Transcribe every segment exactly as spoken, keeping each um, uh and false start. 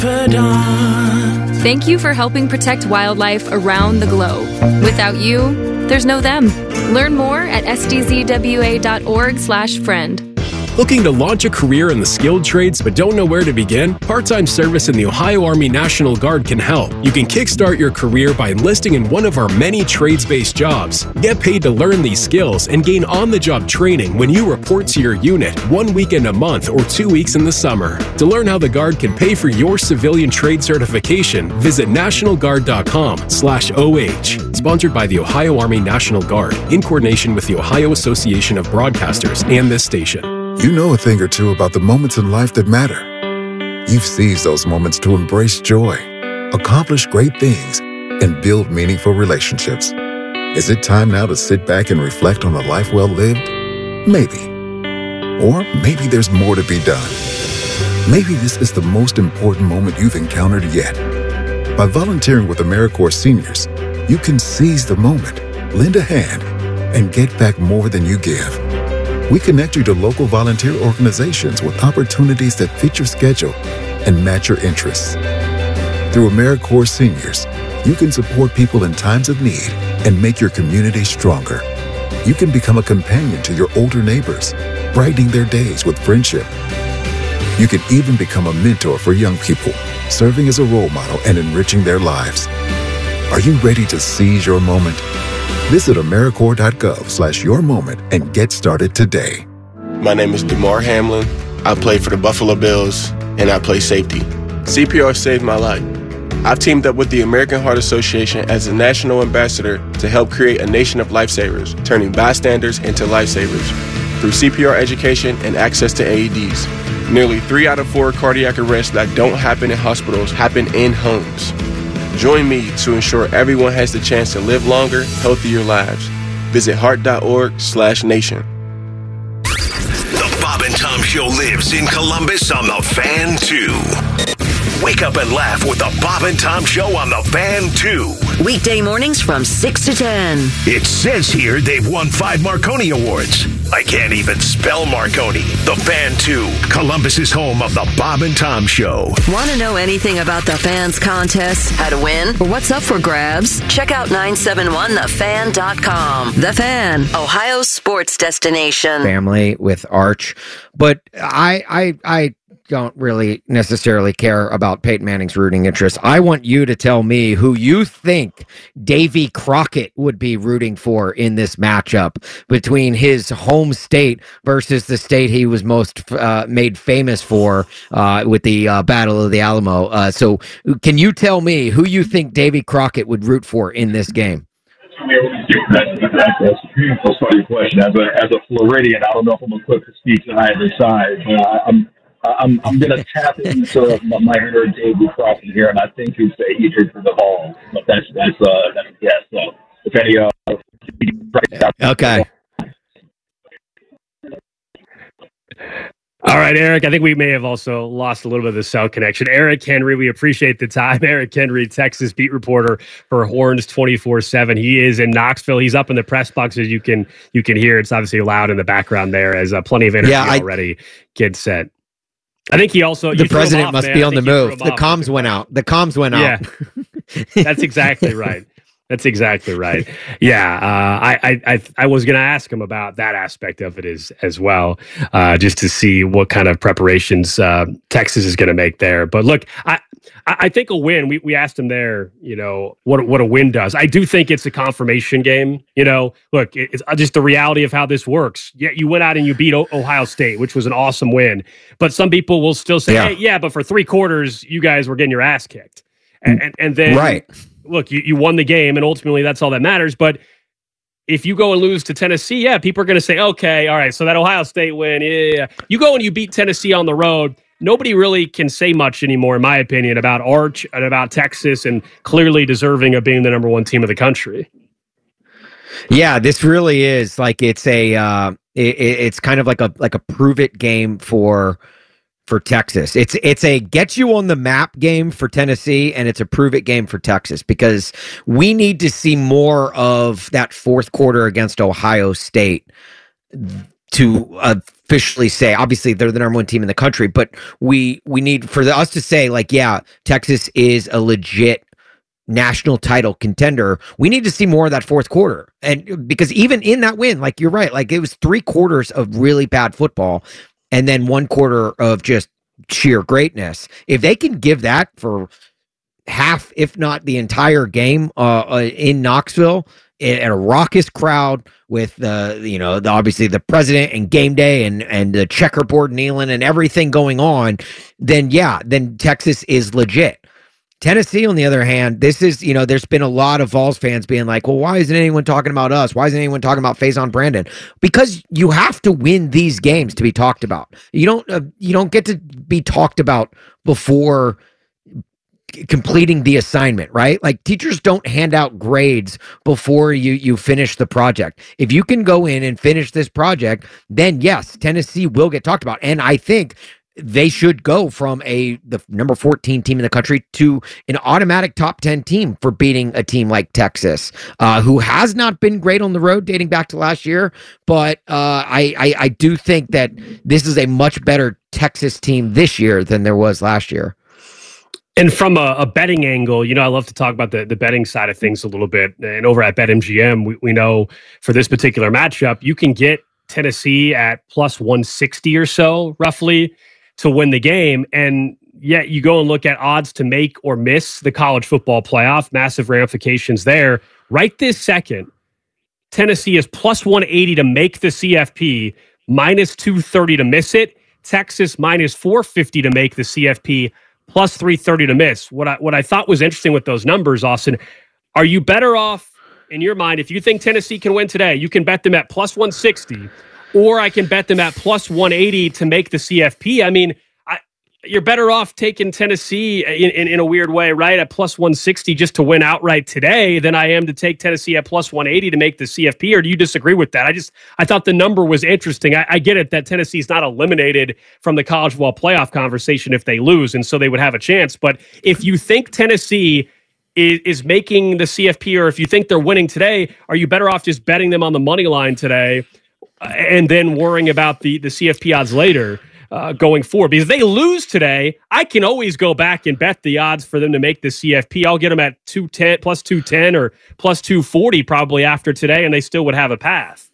Thank you for helping protect wildlife around the globe. Without you, there's no them. Learn more at s d z w a dot org slash friend. Looking to launch a career in the skilled trades but don't know where to begin? Part-time service in the Ohio Army National Guard can help. You can kickstart your career by enlisting in one of our many trades-based jobs. Get paid to learn these skills and gain on-the-job training when you report to your unit one weekend a month or two weeks in the summer. To learn how the Guard can pay for your civilian trade certification, visit national guard dot com slash O H. Sponsored by the Ohio Army National Guard in coordination with the Ohio Association of Broadcasters and this station. You know a thing or two about the moments in life that matter. You've seized those moments to embrace joy, accomplish great things, and build meaningful relationships. Is it time now to sit back and reflect on a life well lived? Maybe. Or maybe there's more to be done. Maybe this is the most important moment you've encountered yet. By volunteering with AmeriCorps Seniors, you can seize the moment, lend a hand, and get back more than you give. We connect you to local volunteer organizations with opportunities that fit your schedule and match your interests. Through AmeriCorps Seniors, you can support people in times of need and make your community stronger. You can become a companion to your older neighbors, brightening their days with friendship. You can even become a mentor for young people, serving as a role model and enriching their lives. Are you ready to seize your moment? Visit AmeriCorps dot gov slash your moment and get started today. My name is DeMar Hamlin. I play for the Buffalo Bills, and I play safety. C P R saved my life. I've teamed up with the American Heart Association as a national ambassador to help create a nation of lifesavers, turning bystanders into lifesavers. Through C P R education and access to A E Ds, nearly three out of four cardiac arrests that don't happen in hospitals happen in homes. Join me to ensure everyone has the chance to live longer, healthier lives. Visit heart.org slash nation. The Bob and Tom Show lives in Columbus on the Fan two. Wake up and laugh with the Bob and Tom Show on the Fan two. Weekday mornings from six to ten. It says here they've won five Marconi Awards. I can't even spell Marconi. The Fan two, Columbus's home of the Bob and Tom Show. Want to know anything about the Fans contest, how to win, or what's up for grabs? Check out nine seven one the fan dot com. The Fan, Ohio's sports destination. Family with Arch. But I, I, I don't really necessarily care about Peyton Manning's rooting interest. I want you to tell me who you think Davy Crockett would be rooting for in this matchup between his home state versus the state he was most uh, made famous for uh, with the uh, Battle of the Alamo. Uh, so can you tell me who you think Davy Crockett would root for in this game? That's, that's, that's a funny question. As a, as a Floridian, I don't know if I'm equipped to speak to either side. But I, I'm I'm I'm going to tap into my, my inner Davy Crockett here, and I think he's the agent for the ball. But that's that's uh that's a guess. So if any uh okay. All right, Eric, I think we may have also lost a little bit of the cell connection. Eric Henry, we appreciate the time. Eric Henry, Texas beat reporter for Horns twenty-four seven. He is in Knoxville. He's up in the press box, as you can you can hear. It's obviously loud in the background there, as uh, plenty of energy yeah, I, already gets set. I think he also... The president off, must man. be on the move. The comms went out. The comms went out. Yeah, that's exactly right. That's exactly right. Yeah, uh, I, I I was going to ask him about that aspect of it as as well, uh, just to see what kind of preparations uh, Texas is going to make there. But look, I I think a win. We we asked him there, you know, what what a win does. I do think it's a confirmation game. You know, look, it's just the reality of how this works. Yeah, you went out and you beat o- Ohio State, which was an awesome win. But some people will still say, yeah. Hey, yeah, but for three quarters, you guys were getting your ass kicked, and and, and then right. Look, you, you won the game, and ultimately that's all that matters. But if you go and lose to Tennessee, yeah, people are going to say, okay, all right, so that Ohio State win, yeah, yeah. You go and you beat Tennessee on the road, nobody really can say much anymore, in my opinion, about Arch and about Texas and clearly deserving of being the number one team of the country. Yeah, this really is like it's a uh, it, it's kind of like a like a prove it game for for Texas. It's it's a get you on the map game for Tennessee, and it's a prove it game for Texas, because we need to see more of that fourth quarter against Ohio State to officially say, obviously they're the number one team in the country, but we we need for the, us to say like, yeah, Texas is a legit national title contender. We need to see more of that fourth quarter. And because even in that win, like you're right, like it was three quarters of really bad football and then one quarter of just sheer greatness. If they can give that for half, if not the entire game uh, uh, in Knoxville, at a raucous crowd with the, you know, the, obviously the president and game day and, and the checkerboard kneeling and everything going on, then yeah, then Texas is legit. Tennessee, on the other hand, this is, you know, there's been a lot of Vols fans being like, well, why isn't anyone talking about us? Why isn't anyone talking about Faison Brandon? Because you have to win these games to be talked about. You don't, uh, you don't get to be talked about before completing the assignment, right? Like teachers don't hand out grades before you you finish the project. If you can go in and finish this project, then yes, Tennessee will get talked about. And I think they should go from a the number fourteen team in the country to an automatic top ten team for beating a team like Texas, uh, who has not been great on the road dating back to last year. But uh, I, I I do think that this is a much better Texas team this year than there was last year. And from a, a betting angle, you know, I love to talk about the, the betting side of things a little bit. And over at BetMGM, we, we know for this particular matchup, you can get Tennessee at plus one sixty or so, roughly, to win the game. And yet you go and look at odds to make or miss the college football playoff, massive ramifications there. Right this second, Tennessee is plus one eighty to make the C F P, minus two thirty to miss it. Texas minus four fifty to make the C F P, plus three thirty to miss. What I what I thought was interesting with those numbers, Austin, are you better off in your mind if you think Tennessee can win today? You can bet them at plus one sixty, or I can bet them at plus one eighty to make the C F P. I mean, I, you're better off taking Tennessee in, in, in a weird way, right, at plus one sixty just to win outright today than I am to take Tennessee at plus one eighty to make the C F P. Or do you disagree with that? I just I thought the number was interesting. I, I get it that Tennessee's not eliminated from the college football playoff conversation if they lose, and so they would have a chance. But if you think Tennessee is, is making the C F P, or if you think they're winning today, are you better off just betting them on the money line today and then worrying about the, the C F P odds later uh, going forward? Because if they lose today, I can always go back and bet the odds for them to make the C F P. I'll get them at two ten, plus two ten or plus two forty probably after today, and they still would have a path.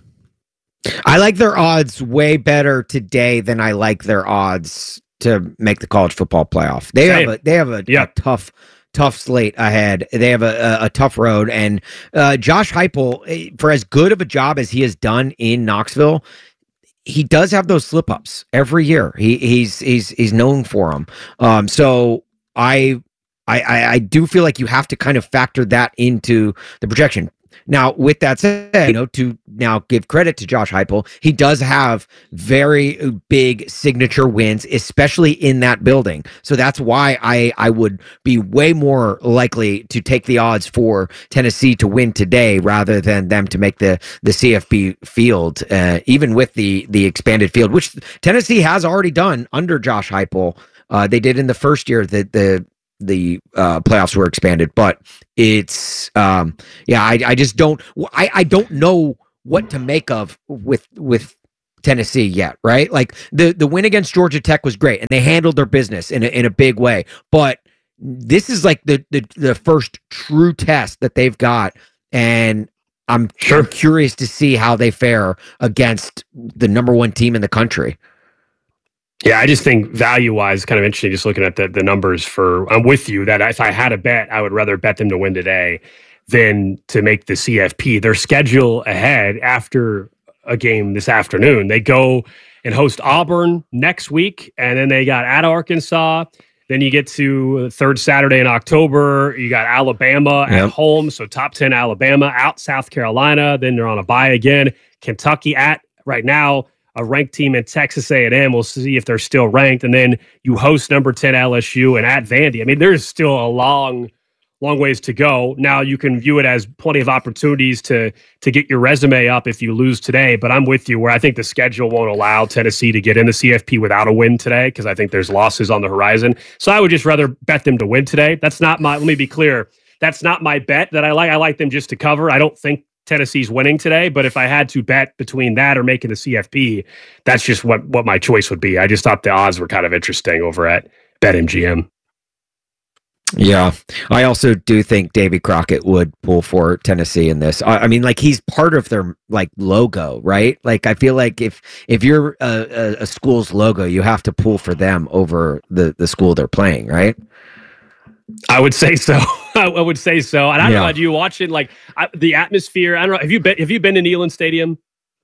I like their odds way better today than I like their odds to make the college football playoff. They Same. have a, they have a, yeah. a tough tough slate ahead. They have a, a, a tough road. And uh, Josh Heupel, for as good of a job as he has done in Knoxville, he does have those slip ups every year. He he's he's he's known for them. Um, so I, I I do feel like you have to kind of factor that into the projection. Now, with that said, you know, to now give credit to Josh Heupel, he does have very big signature wins, especially in that building. So that's why I, I would be way more likely to take the odds for Tennessee to win today rather than them to make the, the C F P field, uh, even with the, the expanded field, which Tennessee has already done under Josh Heupel. Uh, they did in the first year that the the uh, playoffs were expanded, but it's um, yeah, I, I just don't, I, I don't know what to make of with, with Tennessee yet. Right. Like the, the win against Georgia Tech was great and they handled their business in a, in a big way, but this is like the, the, the first true test that they've got. And I'm sure curious to see how they fare against the number one team in the country. Yeah, I just think value-wise, kind of interesting just looking at the, the numbers for, I'm with you that if I had a bet, I would rather bet them to win today than to make the C F P. Their schedule ahead after a game this afternoon, they go and host Auburn next week, and then they got at Arkansas. Then you get to the third Saturday in October, you got Alabama yep. at home, so top ten Alabama, out South Carolina, then they're on a bye again. Kentucky at, right now, a ranked team in Texas A and M. We'll see if they're still ranked. And then you host number ten L S U and at Vandy. I mean, there's still a long, long ways to go. Now you can view it as plenty of opportunities to to get your resume up if you lose today. But I'm with you where I think the schedule won't allow Tennessee to get in the C F P without a win today because I think there's losses on the horizon. So I would just rather bet them to win today. That's not my, let me be clear, that's not my bet that I like. I like them just to cover. I don't think Tennessee's winning today, but if I had to bet between that or making the C F P, that's just what, what my choice would be. I just thought the odds were kind of interesting over at BetMGM. Yeah, I also do think Davy Crockett would pull for Tennessee in this. I, I mean, like he's part of their like logo, right? Like I feel like if if you're a, a, a school's logo, you have to pull for them over the the school they're playing, right? I would say so. I would say so. And I don't Yeah. know. Do you watch it like I, the atmosphere? I don't know. Have you been? Have you been to Neyland Stadium?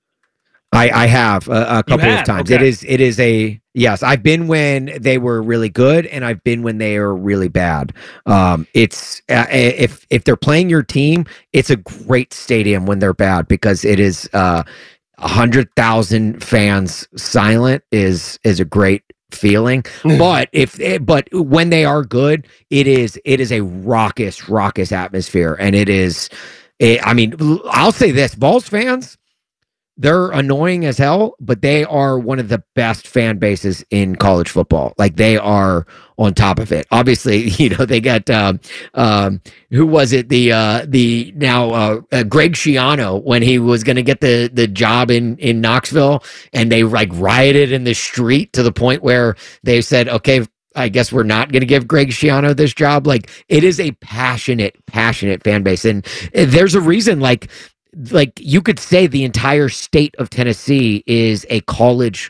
I, I have a, a couple have? of times. Okay. It is it is a yes. I've been when they were really good, and I've been when they are really bad. Um, it's uh, if if they're playing your team, it's a great stadium when they're bad because it is uh, a hundred thousand fans silent is is a great feeling. But if but when they are good, it is it is a raucous raucous atmosphere, and it is. It, I mean, I'll say this: Vols fans. They're annoying as hell, but they are one of the best fan bases in college football. Like they are on top of it. Obviously, you know, they got, um, um, who was it? The, uh, the now, uh, uh Greg Schiano when he was going to get the, the job in, in Knoxville, and they like rioted in the street to the point where they said, okay, I guess we're not going to give Greg Schiano this job. Like it is a passionate, passionate fan base. And there's a reason, like, Like you could say the entire state of Tennessee is a college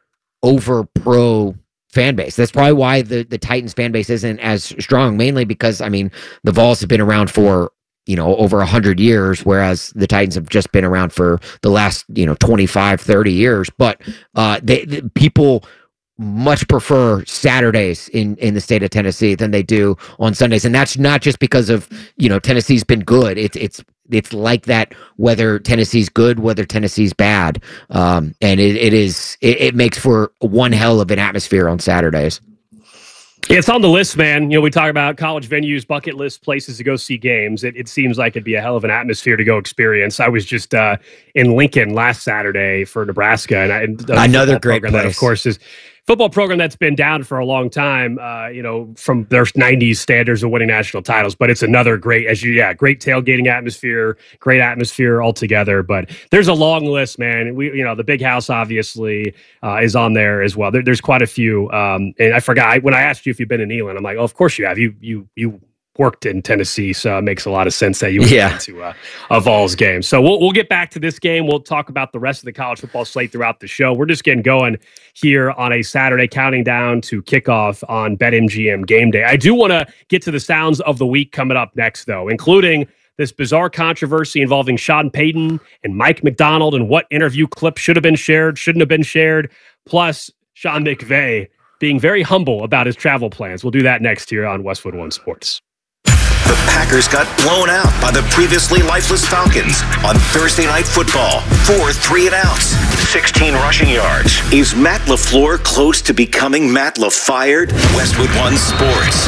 over pro fan base. That's probably why the, the Titans fan base isn't as strong, mainly because, I mean, the Vols have been around for, you know, over a hundred years, whereas the Titans have just been around for the last, you know, twenty-five, thirty years. But uh, they, the people much prefer Saturdays in, in the state of Tennessee than they do on Sundays. And that's not just because of, you know, Tennessee's been good. It's, it's, it's like that, whether Tennessee's good, whether Tennessee's bad. Um, and it, it is, it, it makes for one hell of an atmosphere on Saturdays. It's on the list, man. You know, we talk about college venues, bucket list places to go see games. It, it seems like it'd be a hell of an atmosphere to go experience. I was just uh, in Lincoln last Saturday for Nebraska, and, I, and another great place. That, of course, is football program that's been down for a long time. Uh, you know, from their nineties standards of winning national titles, but it's another great, as you, yeah, great tailgating atmosphere, great atmosphere altogether. But there's a long list, man. We, you know, the Big House obviously uh, is on there as well. There, there's quite a few. Um, and I forgot I, when I asked you if you've been in Neyland, I'm like, oh, of course you have. You, you, you. worked in Tennessee, so it makes a lot of sense that you would yeah. get to uh, a Vols game. So we'll we'll get back to this game. We'll talk about the rest of the college football slate throughout the show. We're just getting going here on a Saturday, counting down to kickoff on BetMGM Game Day. I do want to get to the sounds of the week coming up next, though, including this bizarre controversy involving Sean Payton and Mike McDonald and what interview clip should have been shared, shouldn't have been shared, plus Sean McVay being very humble about his travel plans. We'll do that next here on Westwood One Sports. The Packers got blown out by the previously lifeless Falcons on Thursday Night Football. Four three and outs, sixteen rushing yards. Is Matt LaFleur close to becoming Matt LaFired? Westwood One Sports.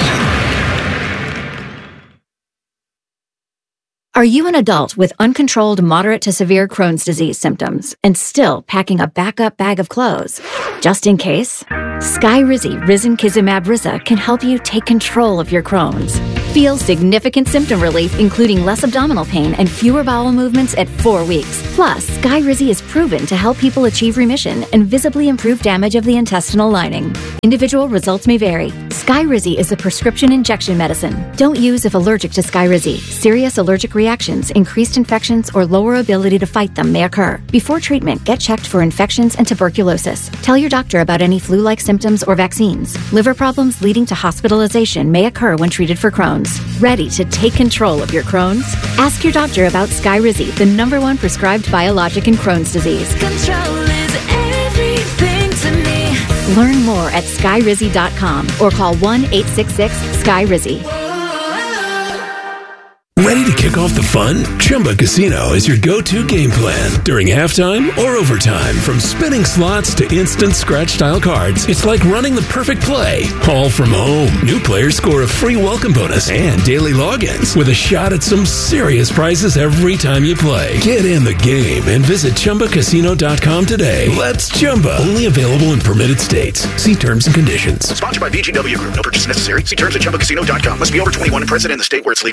Are you an adult with uncontrolled moderate to severe Crohn's disease symptoms and still packing a backup bag of clothes? Just in case, Skyrizi Risankizumab Riza can help you take control of your Crohn's. Feel significant symptom relief, including less abdominal pain and fewer bowel movements at four weeks. Plus, Skyrizi is proven to help people achieve remission and visibly improve damage of the intestinal lining. Individual results may vary. Skyrizi is a prescription injection medicine. Don't use if allergic to Skyrizi. Serious allergic reactions, increased infections, or lower ability to fight them may occur. Before treatment, get checked for infections and tuberculosis. Tell your doctor about any flu-like symptoms or vaccines. Liver problems leading to hospitalization may occur when treated for Crohn's. Ready to take control of your Crohn's? Ask your doctor about Skyrizi, the number one prescribed biologic in Crohn's disease. Control is everything to me. Learn more at skyrizi dot com or call one eight six six Sky Rizzi. Ready to kick off the fun? Chumba Casino is your go-to game plan during halftime or overtime. From spinning slots to instant scratch-style cards, it's like running the perfect play, all from home. New players score a free welcome bonus and daily logins with a shot at some serious prizes every time you play. Get in the game and visit Chumba Casino dot com today. Let's Chumba. Only available in permitted states. See terms and conditions. Sponsored by V G W Group. No purchase necessary. See terms at Chumba Casino dot com. Must be over twenty-one and present in the state where it's legal to play.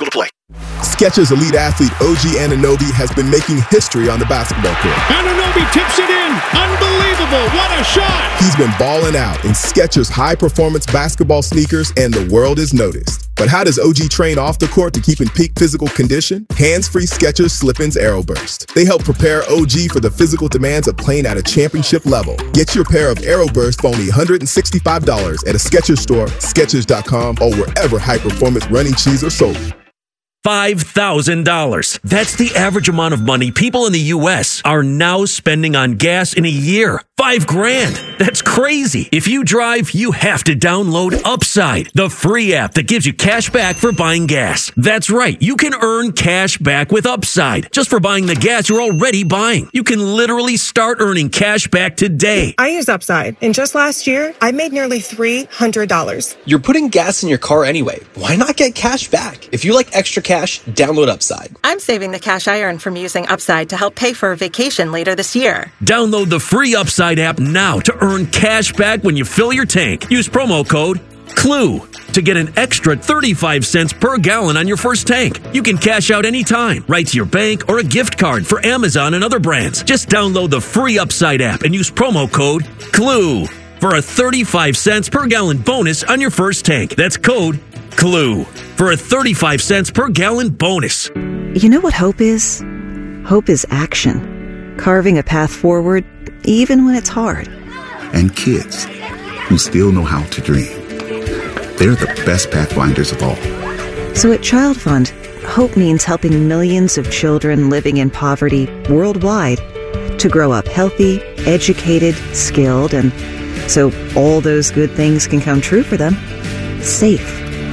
Skechers Elite Athlete O G Anunoby has been making history on the basketball court. Anunoby tips it in. Unbelievable. What a shot. He's been balling out in Skechers high-performance basketball sneakers, and the world is noticed. But how does O G train off the court to keep in peak physical condition? Hands-free Skechers Slip-ins AeroBurst. They help prepare O G for the physical demands of playing at a championship level. Get your pair of AeroBurst for only one hundred sixty-five dollars at a Skechers store, Skechers dot com, or wherever high-performance running shoes are sold. five thousand dollars. That's the average amount of money people in the U S are now spending on gas in a year. Five grand. That's crazy. If you drive, you have to download Upside, the free app that gives you cash back for buying gas. That's right. You can earn cash back with Upside just for buying the gas you're already buying. You can literally start earning cash back today. I use Upside, and just last year, I made nearly three hundred dollars. You're putting gas in your car anyway. Why not get cash back? If you like extra cash, download Upside. I'm saving the cash I earn from using Upside to help pay for a vacation later this year. Download the free Upside app now to earn cash back when you fill your tank. Use promo code CLUE to get an extra thirty-five cents per gallon on your first tank. You can cash out anytime, right to your bank or a gift card for Amazon and other brands. Just download the free Upside app and use promo code CLUE for a thirty-five cents per gallon bonus on your first tank. That's code CLUE for a thirty-five cents per gallon bonus. You know what hope is? Hope is action. Carving a path forward, even when it's hard. And kids who still know how to dream. They're the best pathfinders of all. So at Child Fund, hope means helping millions of children living in poverty worldwide to grow up healthy, educated, skilled, and so all those good things can come true for them. Safe.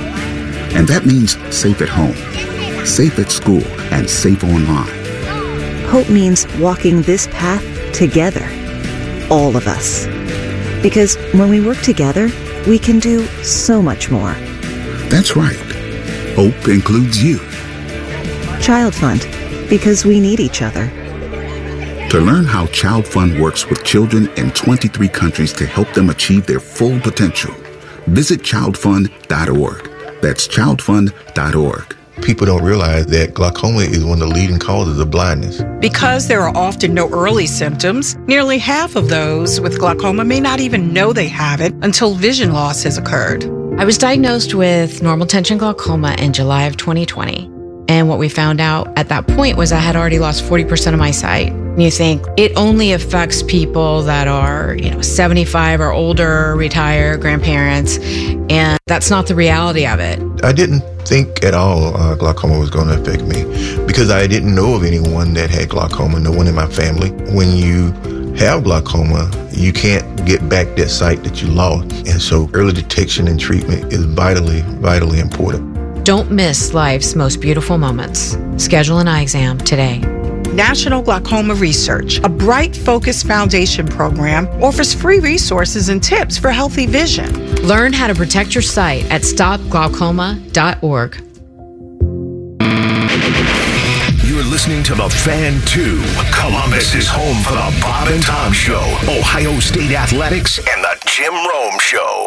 And that means safe at home, safe at school, and safe online. Hope means walking this path together, all of us. Because when we work together, we can do so much more. That's right. Hope includes you. Child Fund, because we need each other. To learn how Child Fund works with children in twenty-three countries to help them achieve their full potential, visit child fund dot org. That's child fund dot org. People don't realize that glaucoma is one of the leading causes of blindness. Because there are often no early symptoms, nearly half of those with glaucoma may not even know they have it until vision loss has occurred. I was diagnosed with normal tension glaucoma in July of twenty twenty. And what we found out at that point was I had already lost forty percent of my sight. And you think it only affects people that are, you know, seventy-five or older, retired, grandparents. And that's not the reality of it. I didn't think at all uh, glaucoma was going to affect me because I didn't know of anyone that had glaucoma, no one in my family. When you have glaucoma, you can't get back that sight that you lost. And so early detection and treatment is vitally, vitally important. Don't miss life's most beautiful moments. Schedule an eye exam today. National Glaucoma Research, a Bright Focus Foundation program, offers free resources and tips for healthy vision. Learn how to protect your sight at stop glaucoma dot org. You're listening to The Fan two. Columbus is home for the Bob and Tom Show, Ohio State Athletics, and the Jim Rome Show.